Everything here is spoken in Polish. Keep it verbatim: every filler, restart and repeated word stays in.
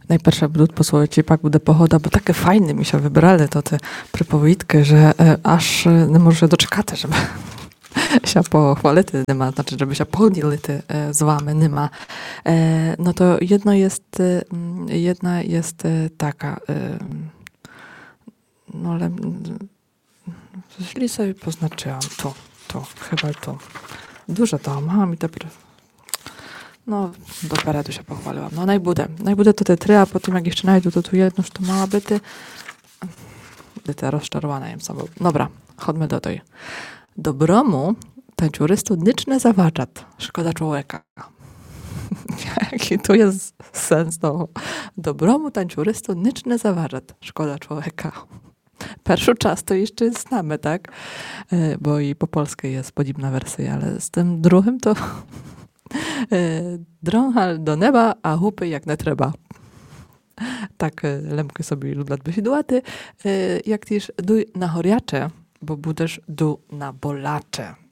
Найперше будуть по своєї пак буде погода, бо таке файне ми ще вибирали то ті приповідки, że e, aż не можу дочекати, щоб się pochwalити нема, znaczy, żeby się podzielić e, z wami nima. E, no to jedno jest, e, jedna jest e, taka, e, no ale źle sobie poznaczyłam tu, tu, chyba tu. Dużo to mam i dopiero. No, dopiero się pochwaliłam. No, najbudę. Najbudę to te trzy, a potem jak jeszcze znajdę, to tu jedno, że to mała byty. Byty rozczarowana jem sobą. Dobra, chodźmy do tej. Dobromu tańczurystu nic nie zawaczat. Szkoda człowieka. Jaki tu jest sens toho? Dobromu tańczurystu nic nie zawaczat. Szkoda człowieka. Pierwszy czas to jeszcze znamy, tak? Bo i po polskiej jest podobna wersja, ale z tym drugim to drąchal do nieba, a hupy jak nie trzeba. Tak lemky sobie lubią wysiedłaty. Jak też duj na choriacze, bo budesz du na bolacze.